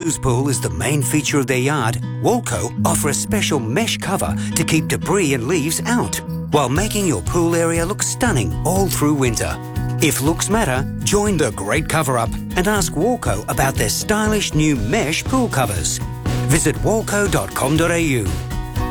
whose pool is the main feature of their yard, Walco offer a special mesh cover to keep debris and leaves out, while making your pool area look stunning all through winter. If looks matter, join the great cover-up and ask Walco about their stylish new mesh pool covers. Visit walco.com.au.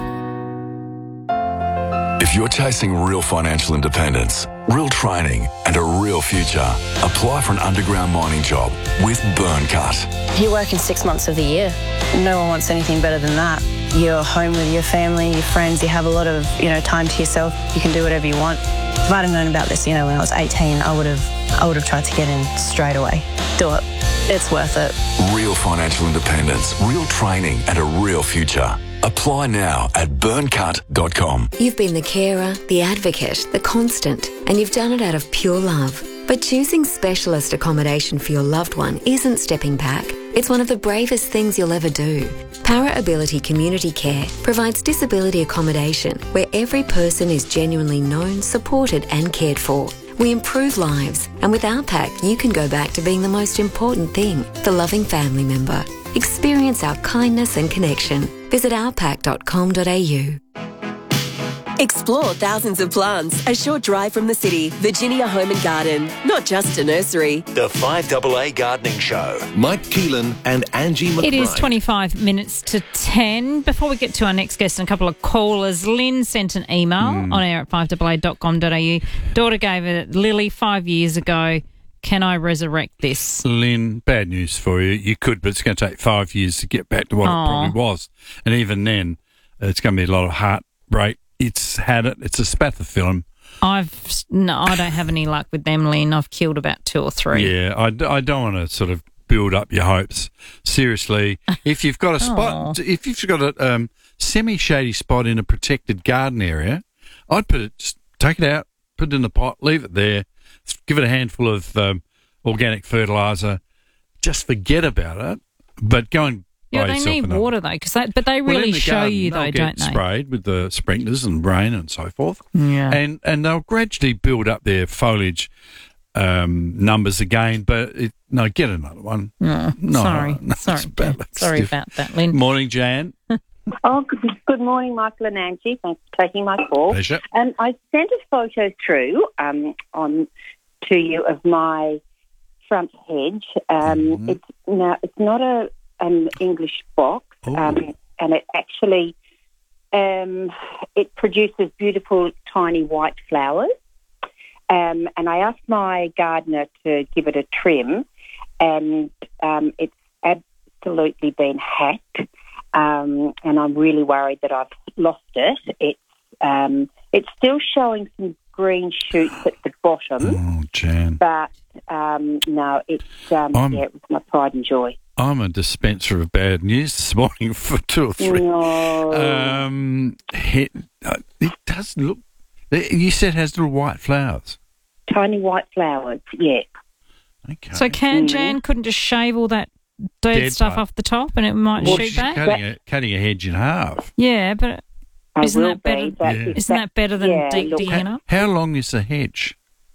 If you're chasing real financial independence, real training and a real future, apply for an underground mining job with Burncut. You're working 6 months of the year. No one wants anything better than that. You're home with your family, your friends, you have a lot of, time to yourself. You can do whatever you want. If I'd have known about this, when I was 18, I would have tried to get in straight away. Do it. It's worth it. Real financial independence, real training and a real future. Apply now at burncut.com. You've been the carer, the advocate, the constant, and you've done it out of pure love. But choosing specialist accommodation for your loved one isn't stepping back. It's one of the bravest things you'll ever do. Para Ability Community Care provides disability accommodation where every person is genuinely known, supported and cared for. We improve lives, and with our pack, you can go back to being the most important thing, the loving family member. Experience our kindness and connection. Visit ourpack.com.au. Explore thousands of plants, a short drive from the city. Virginia Home and Garden, not just a nursery. The 5AA Gardening Show. Mike Keelan and Angie McBride. It is 25 minutes to 10. Before we get to our next guest and a couple of callers, Lynn sent an email on air at 5AA.com.au. Daughter gave it Lily 5 years ago. Can I resurrect this? Lynn, bad news for you. You could, but it's going to take 5 years to get back to what it probably was. And even then, it's going to be a lot of heartbreak. It's had it. It's a spathiphyllum. I don't have any luck with them, Lynn. I've killed about 2 or 3. Yeah, I don't want to sort of build up your hopes. Seriously, if you've got a spot, if you've got a semi-shady spot in a protected garden area, I'd just take it out, put it in the pot, leave it there, give it a handful of organic fertiliser, just forget about it, but go and yeah, they need water though, but they really show you though, don't they? Sprayed with the sprinklers and rain and so forth. Yeah, and they'll gradually build up their foliage numbers again. But get another one. Sorry about that, Lynn. Morning, Jan. Good morning, Michael and Angie. Thanks for taking my call. Pleasure. I sent a photo through on to you of my front hedge. It's not an English box, and it actually it produces beautiful tiny white flowers. And I asked my gardener to give it a trim, and it's absolutely been hacked. And I'm really worried that I've lost it. It's still showing some green shoots at the bottom. Oh, Jan. But no, it was my pride and joy. I'm a dispenser of bad news this morning for 2 or 3. No. It does look. You said it has little white flowers. Tiny white flowers, yeah. Okay. So Jan couldn't just shave all that dead stuff off the top and it might shoot back? Cutting a hedge in half. Yeah, but isn't that better? Isn't that better than deep digging up? How long is the hedge?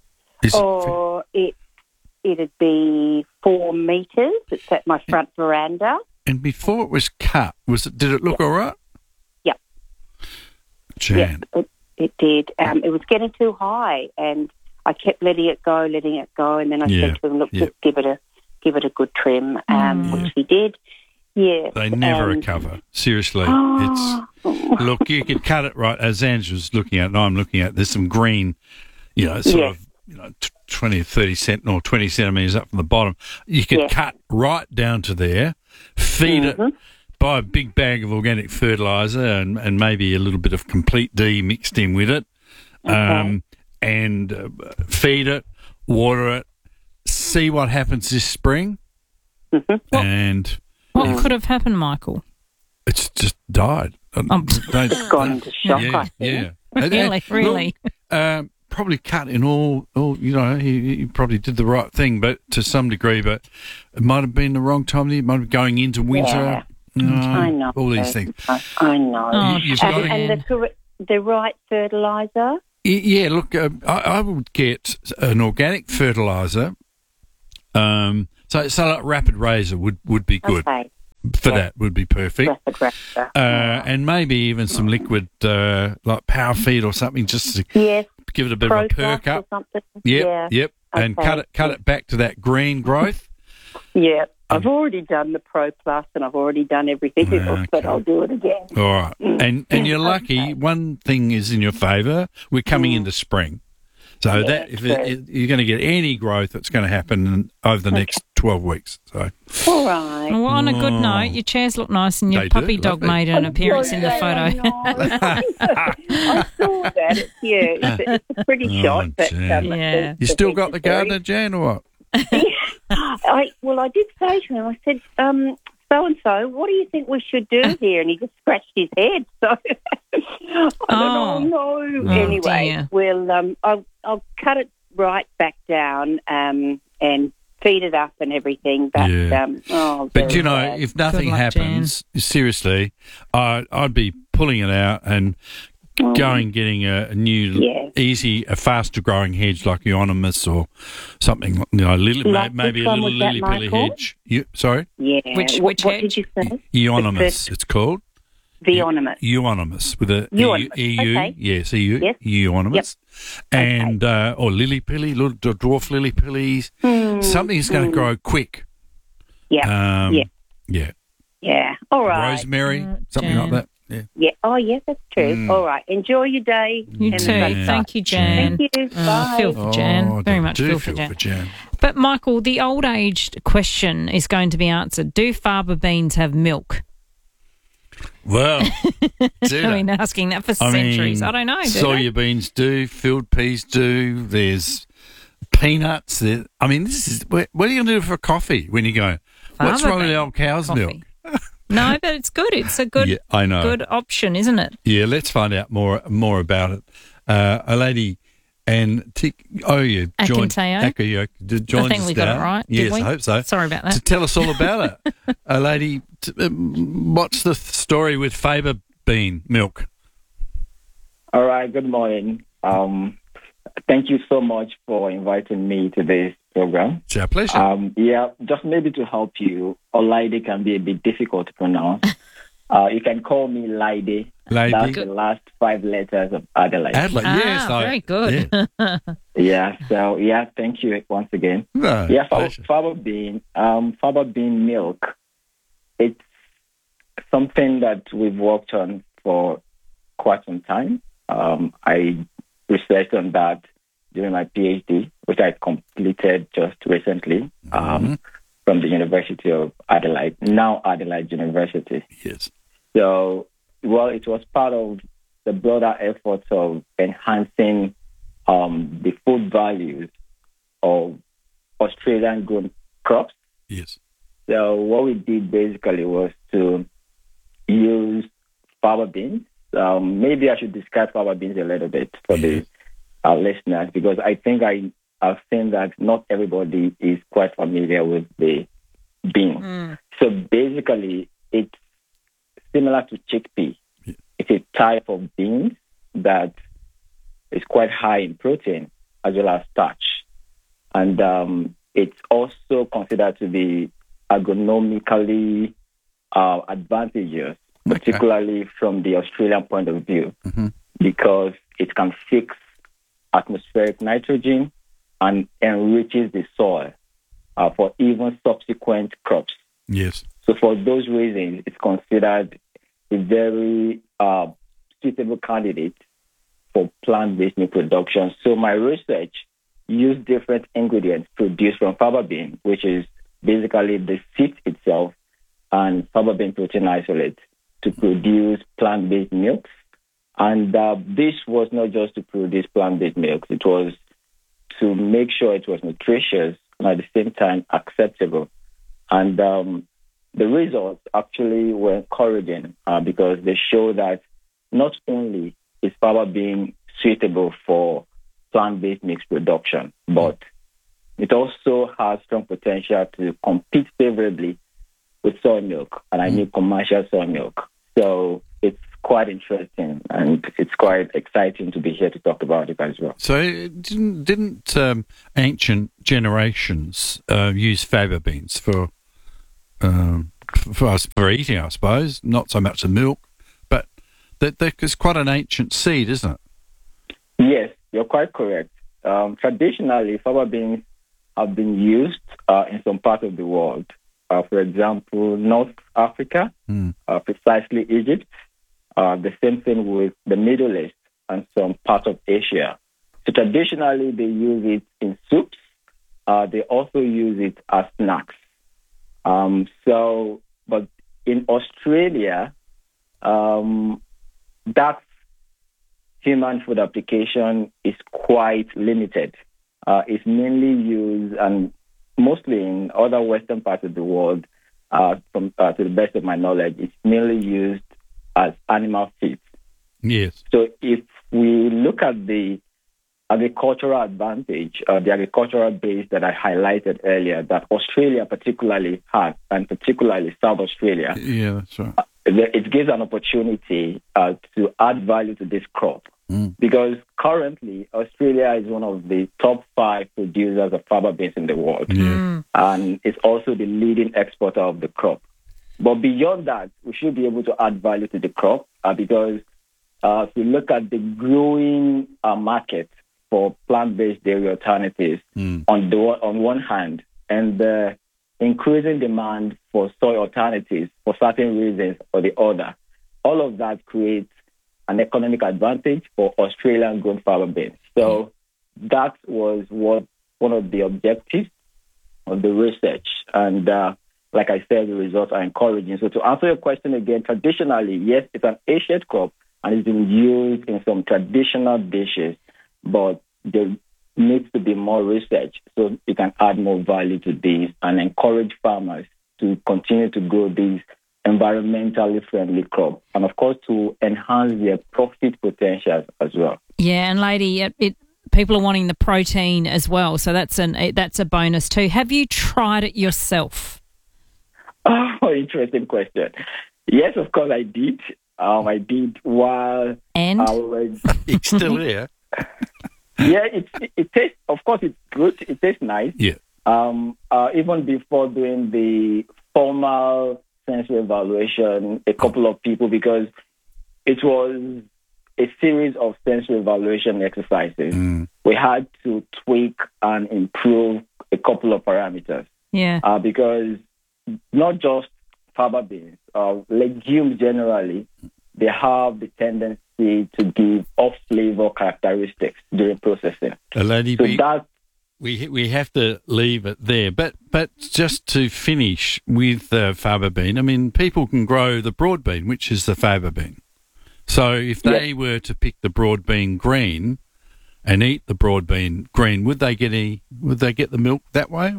It'd be 4 metres. It's at my front veranda. And before it was cut, did it look all right? Yep. Jan. Yep, it did. It was getting too high, and I kept letting it go, and then I said to him, "Look, just give it a good trim," which he did. Yeah. They never recover. Seriously, look. You could cut it right as Angela's looking at, and I'm looking at. There's some green, sort of 20 or 30 or 20 centimetres up from the bottom. You could cut right down to there, feed it, buy a big bag of organic fertiliser and maybe a little bit of Complete D mixed in with it, and feed it, water it, see what happens this spring. And what could have happened, Michael? It's just died. It's gone into shock, I think. Yeah. Really? Look, probably cut in all he probably did the right thing, but to some degree, but it might have been the wrong time. It might be going into winter. I know. All these things. I know. And the right fertiliser? Yeah, look, I would get an organic fertiliser. So like Rapid Razor would be good. Okay. for that would be perfect. And maybe even some liquid like Power Feed or something, just to give it a bit of a perk up. Yep. And Okay. cut it back to that green growth. Yeah, I've already done the Pro Plus and I've already done everything else, but I'll do it again. All right. And you're lucky. One thing is in your favour. We're coming into spring. So you're going to get any growth that's going to happen over the next 12 weeks. So. All right. Well, on a good note, your chairs look nice and your puppy dog made an appearance in the photo. I saw that. It's a pretty shot. But, You still got the gardener, Jan, or what? I did say to him, I said, so-and-so, what do you think we should do here? And he just scratched his head. So I don't know. Anyway, well, I'll cut it right back down and feed it up and everything. But, but you know, if nothing happens, seriously, I'd be pulling it out and getting a new, a faster growing hedge like Euonymus or something, maybe a little lily-pilly hedge. Sorry? Yeah. What did you say? Euonymus, it's called. Euonymus. Euonymus with a EU. Okay. Yes, EU. Yes. Euonymus. Yep. And, or lily-pilly, little dwarf lily-pillies. Something that's going to grow quick. Yeah. Yeah. All right. Rosemary, something like that. Yeah. Oh, yes, that's true. All right. Enjoy your day. You too. Thank you, Jan. Thank you. Bye. Feel for Jan. Very much feel for Jan. But, Michael, the old-aged question is going to be answered. Do faba beans have milk? Well, I've been asking that for centuries. I don't know. Soya beans do. Field peas do. There's peanuts. This is what are you going to do for coffee when you go, what's wrong with the old cow's milk? No, but it's good. It's a good, good option, isn't it? Yeah, let's find out more about it. A lady, and joined Akinteo. Joined I think we got it right. Yes, I hope so. Sorry about that. To tell us all about it. A lady, what's the story with Faba bean milk? All right, good morning. Thank you so much for inviting me to this program. It's our pleasure. Just maybe to help you, Olaide can be a bit difficult to pronounce. You can call me Laide. That's the last 5 letters of Adelaide. Yes. Very good. Yeah. Thank you once again. Faba bean milk, it's something that we've worked on for quite some time. I researched on that during my PhD, which I completed just recently from the University of Adelaide, now Adelaide University. Yes. So, it was part of the broader efforts of enhancing the food values of Australian-grown crops. Yes. So what we did basically was to use faba beans. Maybe I should describe faba beans a little bit for the listeners, because I think I've seen that not everybody is quite familiar with the bean. So basically, it's similar to chickpea. Yeah. It's a type of bean that is quite high in protein as well as starch. And it's also considered to be agronomically advantageous, particularly from the Australian point of view, because it can fix atmospheric nitrogen and enriches the soil for even subsequent crops. Yes. So for those reasons, it's considered a very suitable candidate for plant-based milk production. So my research used different ingredients produced from faba bean, which is basically the seed itself and faba bean protein isolate, to produce plant-based milks. And this was not just to produce plant-based milks. It was to make sure it was nutritious and at the same time acceptable. And the results actually were encouraging because they show that not only is faba bean suitable for plant-based milk production, but it also has strong potential to compete favorably with soy milk, and I mean commercial soy milk. So it's quite interesting, and it's quite exciting to be here to talk about it as well. So didn't ancient generations use faba beans for for us for eating, I suppose. Not so much the milk, but that it's quite an ancient seed, isn't it? Yes, you're quite correct. Traditionally, fava beans have been used in some parts of the world. For example, North Africa, precisely Egypt. The same thing with the Middle East and some parts of Asia. So traditionally, they use it in soups. They also use it as snacks. But in Australia, that human food application is quite limited. It's mainly used, and mostly in other Western parts of the world, to the best of my knowledge, it's mainly used as animal feed. Yes. So if we look at the agricultural advantage, the agricultural base that I highlighted earlier, that Australia particularly has, and particularly South Australia, yeah, that's right. It gives an opportunity to add value to this crop. Because currently, Australia is one of the top 5 producers of fava beans in the world. And it's also the leading exporter of the crop. But beyond that, we should be able to add value to the crop because if we look at the growing market for plant-based dairy alternatives on one hand, and the increasing demand for soy alternatives for certain reasons or the other, all of that creates an economic advantage for Australian-grown fava beans. So that was one of the objectives of the research. And like I said, the results are encouraging. So to answer your question again, traditionally, yes, it's an Asian crop and it's been used in some traditional dishes, but there needs to be more research so you can add more value to these and encourage farmers to continue to grow these environmentally friendly crop, and of course to enhance their profit potential as well. Yeah, and lady, people are wanting the protein as well, so that's a bonus too. Have you tried it yourself? Oh, interesting question. Yes, of course I did. I did while and I was. It's still there. Yeah, it tastes. Of course, it's good. It tastes nice. Yeah. Even before doing the formal sensory evaluation, a couple of people, because it was a series of sensory evaluation exercises. We had to tweak and improve a couple of parameters. Yeah. Because not just fava beans, legumes generally, they have the tendency to give off-flavor characteristics during processing. Lady, so we have to leave it there. But just to finish with the fava bean, I mean, people can grow the broad bean, which is the fava bean. So if they were to pick the broad bean green and eat the broad bean green, would they get the milk that way?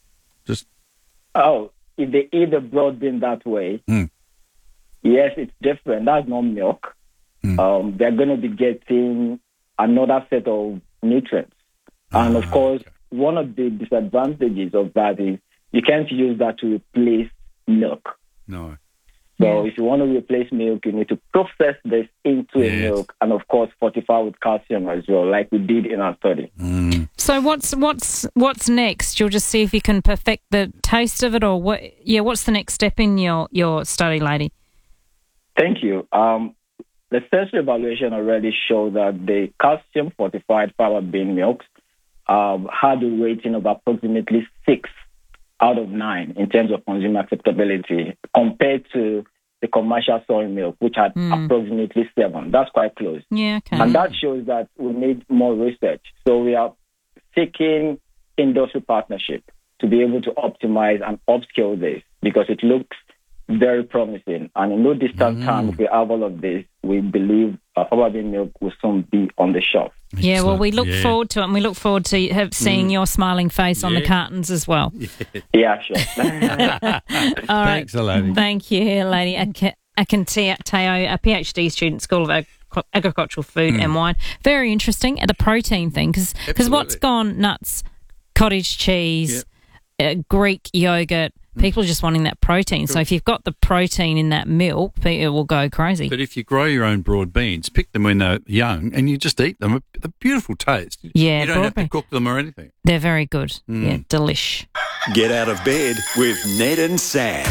If they eat the broad bean that way, yes, it's different. That's not milk. They're going to be getting another set of nutrients. And of course, one of the disadvantages of that is you can't use that to replace milk. No. So if you want to replace milk, you need to process this into a milk and, of course, fortify with calcium as well, like we did in our study. So what's next? You'll just see if you can perfect the taste of it, or what? Yeah, what's the next step in your study, lady? Thank you. The sensory evaluation already showed that the calcium-fortified fava bean milks had a rating of approximately 6 out of 9 in terms of consumer acceptability compared to the commercial soy milk, which had approximately 7. That's quite close. Yeah, okay. And that shows that we need more research. So we are seeking industry partnership to be able to optimize and upscale this because it looks very promising. And in no distant time, if we have all of this, we believe fava bean milk will soon be on the shelf. Yeah, well, we look forward to it, and we look forward to seeing your smiling face on the cartons as well. Yeah, sure. All right. Thanks, lady. Thank you, lady. Akintia Teo, a PhD student, School of Agricultural Food and Wine. Very interesting, the protein thing, because what's gone nuts, cottage cheese, Greek yogurt, people are just wanting that protein. So if you've got the protein in that milk, it will go crazy. But if you grow your own broad beans, pick them when they're young and you just eat them. A beautiful taste. Yeah, you don't have to cook them or anything. They're very good. Yeah, delish. Get out of bed with Ned and Sam.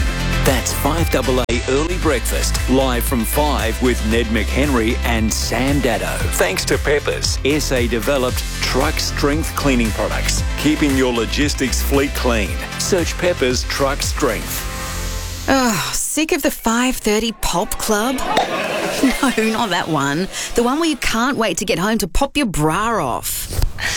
That's 5AA Early Breakfast, live from 5 with Ned McHenry and Sam Daddo. Thanks to Peppers, SA-developed truck strength cleaning products, keeping your logistics fleet clean. Search Peppers Truck Strength. Oh, sick of the 5:30 pop club? No, not that one. The one where you can't wait to get home to pop your bra off.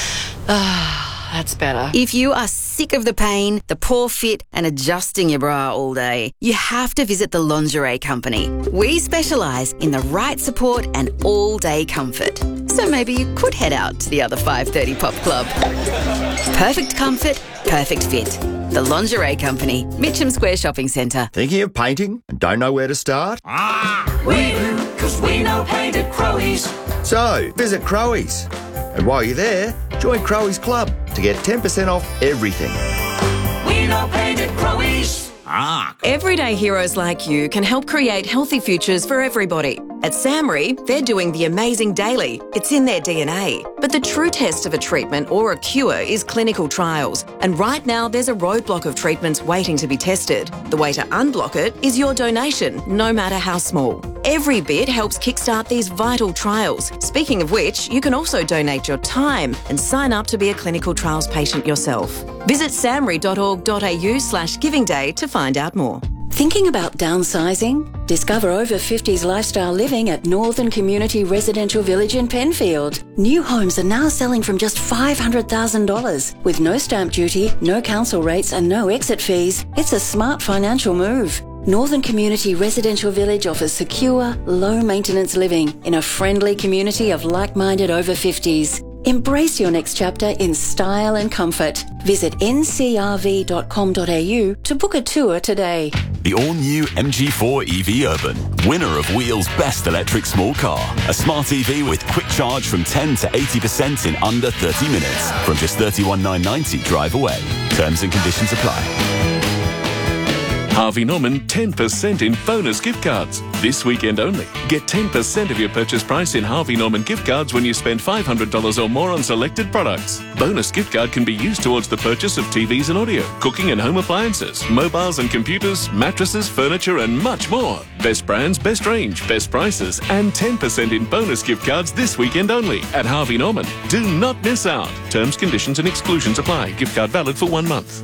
Ah, that's better. If you are sick of the pain, the poor fit and adjusting your bra all day, you have to visit the Lingerie Company. We specialise in the right support and all-day comfort. So maybe you could head out to the other 5:30 pop club. Perfect comfort, perfect fit. The Lingerie Company, Mitcham Square Shopping Centre. Thinking of painting and don't know where to start? We do, because we know paint at Crowies. So, visit Crowies. And while you're there, join Crowies Club to get 10% off everything. We know paint at Crowies. Everyday heroes like you can help create healthy futures for everybody. At SAMRI, they're doing the amazing daily. It's in their DNA. But the true test of a treatment or a cure is clinical trials. And right now, there's a roadblock of treatments waiting to be tested. The way to unblock it is your donation, no matter how small. Every bit helps kickstart these vital trials. Speaking of which, you can also donate your time and sign up to be a clinical trials patient yourself. Visit samri.org.au/Giving Day to find out more. Thinking about downsizing? Discover over 50s lifestyle living at Northern Community Residential Village in Penfield. New homes are now selling from just $500,000 with no stamp duty, no council rates and no exit fees. It's a smart financial move. Northern Community Residential Village offers secure, low-maintenance living in a friendly community of like-minded over 50s. Embrace your next chapter in style and comfort. Visit ncrv.com.au to book a tour today. The all-new MG4 EV Urban, winner of Wheel's best electric small car. A smart EV with quick charge from 10 to 80% in under 30 minutes. From just $31,990 drive away. Terms and conditions apply. Harvey Norman 10% in bonus gift cards. This weekend only. Get 10% of your purchase price in Harvey Norman gift cards when you spend $500 or more on selected products. Bonus gift card can be used towards the purchase of TVs and audio, cooking and home appliances, mobiles and computers, mattresses, furniture and much more. Best brands, best range, best prices and 10% in bonus gift cards this weekend only at Harvey Norman. Do not miss out. Terms, conditions and exclusions apply. Gift card valid for 1 month.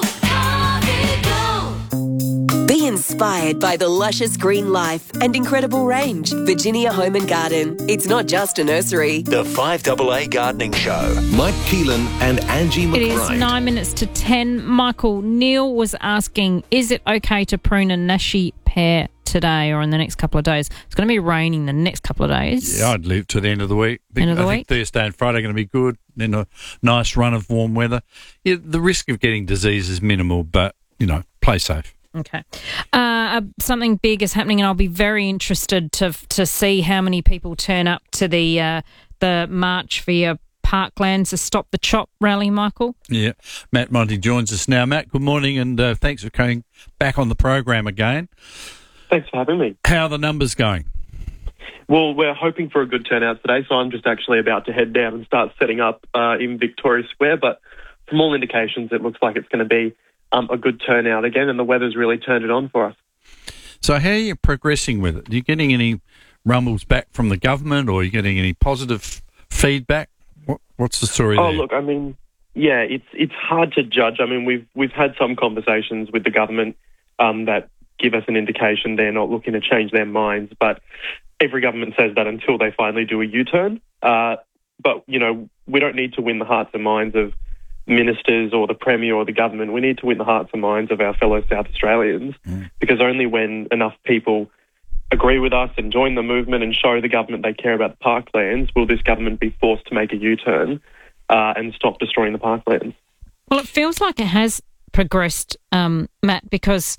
Be inspired by the luscious green life and incredible range. Virginia Home and Garden. It's not just a nursery. The 5AA Gardening Show. Mike Keelan and Angie McBride. It is 9 minutes to 10. Michael, Neil was asking, is it okay to prune a nashi pear today or in the next couple of days? It's going to be raining the next couple of days. Yeah, I'd leave to the end of the week. I think Thursday and Friday are going to be good. Then a nice run of warm weather. Yeah, the risk of getting disease is minimal, but, play safe. Okay. Something big is happening, and I'll be very interested to see how many people turn up to the March for your Parklands to Stop the Chop rally, Michael. Yeah. Matt Monty joins us now. Matt, good morning, and thanks for coming back on the program again. Thanks for having me. How are the numbers going? Well, we're hoping for a good turnout today, so I'm just actually about to head down and start setting up in Victoria Square, but from all indications, it looks like it's going to be a good turnout again, and the weather's really turned it on for us. So how are you progressing with it? Are you getting any rumbles back from the government, or are you getting any positive feedback? What's the story there? Oh, look, it's hard to judge. We've had some conversations with the government that give us an indication they're not looking to change their minds, but every government says that until they finally do a U-turn. But, we don't need to win the hearts and minds of ministers or the Premier or the government. We need to win the hearts and minds of our fellow South Australians, because only when enough people agree with us and join the movement and show the government they care about the parklands will this government be forced to make a U-turn and stop destroying the parklands. Well, it feels like it has progressed, Matt, because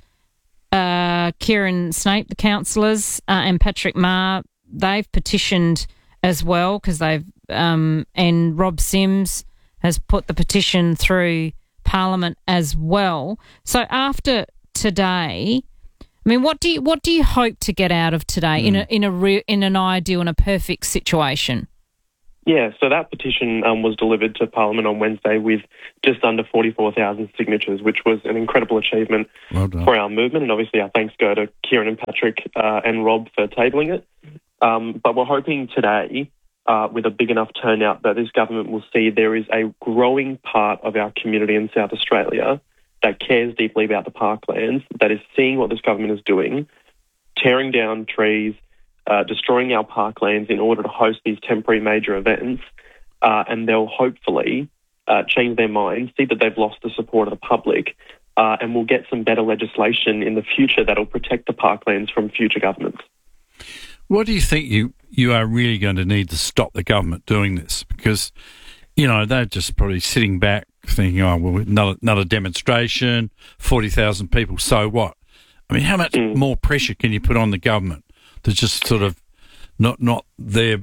Kieran Snape, the councillors, and Patrick Maher, they've petitioned as well, because they've and Rob Sims has put the petition through Parliament as well. So after today, what do you hope to get out of today in an ideal and a perfect situation? Yeah, so that petition was delivered to Parliament on Wednesday with just under 44,000 signatures, which was an incredible achievement for our movement. And obviously our thanks go to Kieran and Patrick and Rob for tabling it. But we're hoping today, with a big enough turnout, that this government will see there is a growing part of our community in South Australia that cares deeply about the parklands, that is seeing what this government is doing, tearing down trees, destroying our parklands in order to host these temporary major events, and they'll hopefully change their minds, see that they've lost the support of the public, and we'll get some better legislation in the future that'll protect the parklands from future governments. What do you think you are really going to need to stop the government doing this? Because, you know, they're just probably sitting back thinking, oh, well, another demonstration, 40,000 people, so what? I mean, how much more pressure can you put on the government to just sort of not their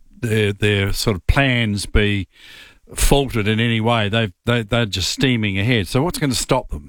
sort of plans be faltered in any way? They're just steaming ahead. So what's going to stop them?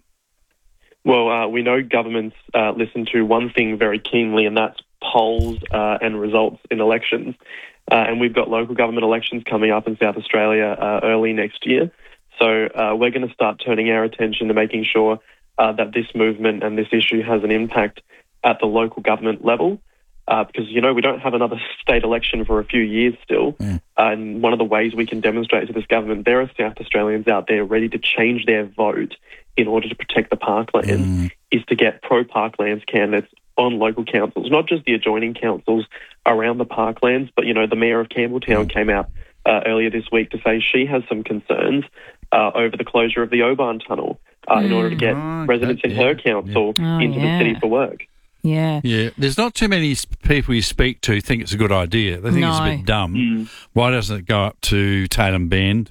Well, we know governments listen to one thing very keenly, and that's polls and results in elections. And we've got local government elections coming up in South Australia early next year. So we're going to start turning our attention to making sure that this movement and this issue has an impact at the local government level. Because, you know, we don't have another state election for a few years still. And one of the ways we can demonstrate to this government there are South Australians out there ready to change their vote in order to protect the parklands is to get pro-parklands candidates on local councils, not just the adjoining councils around the parklands, but, you know, the Mayor of Campbelltown came out earlier this week to say she has some concerns over the closure of the Oban Tunnel in order to get residents in her council into the city for work. Yeah. Yeah. There's not too many people you speak to think it's a good idea. They think it's a bit dumb. Why doesn't it go up to Tatum Bend?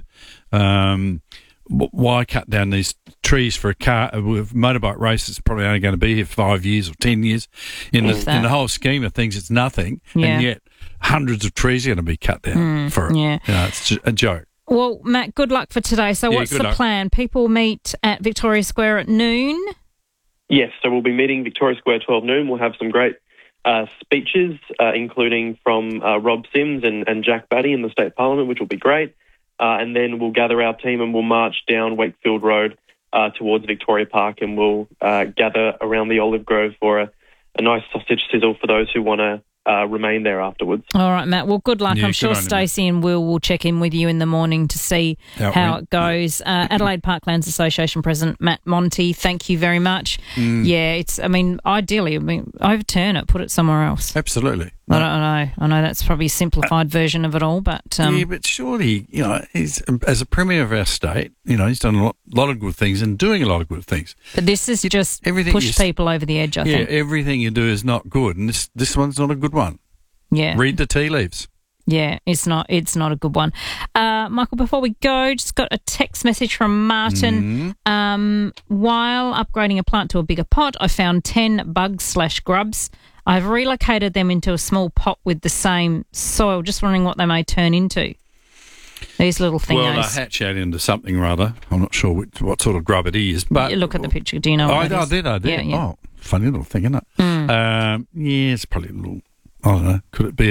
Why cut down these trees for a car with motorbike race? It's probably only going to be here 5 years or 10 years. In the whole scheme of things, it's nothing. Yeah. And yet hundreds of trees are going to be cut down for it. Yeah. You know, it's a joke. Well, Matt, good luck for today. So what's the plan? People meet at Victoria Square at noon? Yes, so we'll be meeting Victoria Square 12 noon. We'll have some great speeches, including from Rob Sims and Jack Batty in the State Parliament, which will be great. And then we'll gather our team and we'll march down Wakefield Road towards Victoria Park, and we'll gather around the Olive Grove for a nice sausage sizzle for those who want to remain there afterwards. All right, Matt. Well, good luck. I'm sure Stacey and Will check in with you in the morning to see how it goes. Adelaide Parklands Association President Matt Monty, thank you very much. Yeah, ideally, overturn it, put it somewhere else. Absolutely. I don't know. I know that's probably a simplified version of it all, but but surely, you know, he's as a premier of our state, you know, he's done a lot of good things and doing a lot of good things. But this is just push people over the edge. I think. Yeah, everything you do is not good, and this one's not a good one. Yeah, read the tea leaves. Yeah, it's not a good one. Michael, before we go, just got a text message from Martin. While upgrading a plant to a bigger pot, I found 10 bugs/grubs. I've relocated them into a small pot with the same soil. Just wondering what they may turn into. These little thingos. Well, they hatch out into something rather. I'm not sure what sort of grub it is. But you look at the picture. Do you know what it is? I did. Yeah. Oh, funny little thing, isn't it? Yeah, it's probably a little, I don't know, could it be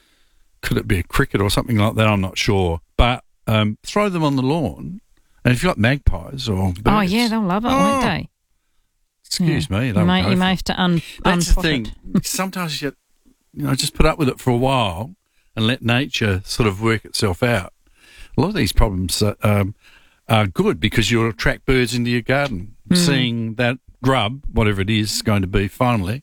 a cricket or something like that? I'm not sure. But throw them on the lawn, and if you've got magpies or birds... Oh, yeah, they'll love it, won't they? Excuse me. You may have to That's the thing. Sometimes you just put up with it for a while and let nature sort of work itself out. A lot of these problems are good because you'll attract birds into your garden. Seeing that grub, whatever it is going to be finally,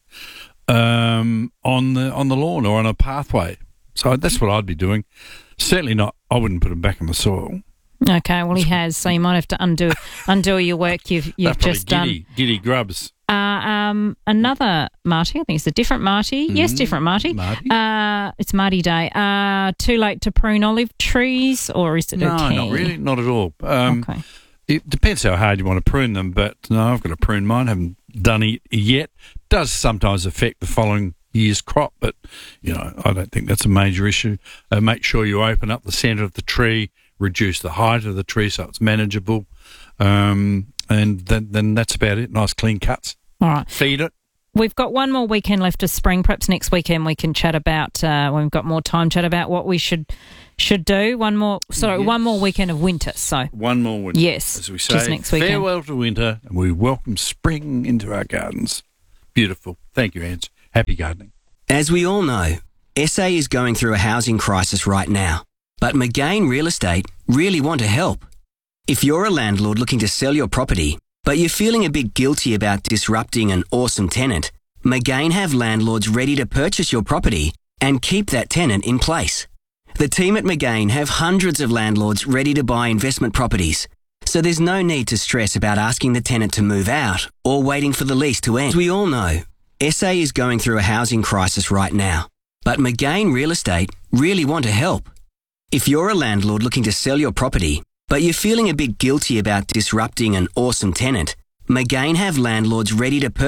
on the lawn or on a pathway. So that's what I'd be doing. Certainly not. I wouldn't put them back in the soil. Okay, well, he has, so you might have to undo your work you've just done. Giddy grubs. Another Marty, I think it's a different Marty. Yes, different Marty. It's Marty Day. Too late to prune olive trees, or is it okay? No, not really, not at all. Okay. It depends how hard you want to prune them, but no, I've got to prune mine. Haven't done it yet. Does sometimes affect the following year's crop, but I don't think that's a major issue. Make sure you open up the centre of the tree, reduce the height of the tree so it's manageable, and then that's about it. Nice clean cuts. All right. Feed it. We've got one more weekend left of spring. Perhaps next weekend we can chat about, when we've got more time, chat about what we should should do. One more weekend of winter. So one more winter. Yes, as we say, just next weekend. Farewell to winter, and we welcome spring into our gardens. Beautiful. Thank you, Ange. Happy gardening. As we all know, SA is going through a housing crisis right now, but McGain Real Estate really want to help. If you're a landlord looking to sell your property, but you're feeling a bit guilty about disrupting an awesome tenant, McGain have landlords ready to purchase your property and keep that tenant in place. The team at McGain have hundreds of landlords ready to buy investment properties, so there's no need to stress about asking the tenant to move out or waiting for the lease to end. As we all know, SA is going through a housing crisis right now, but McGain Real Estate really want to help. If you're a landlord looking to sell your property, but you're feeling a bit guilty about disrupting an awesome tenant, McGain have landlords ready to purchase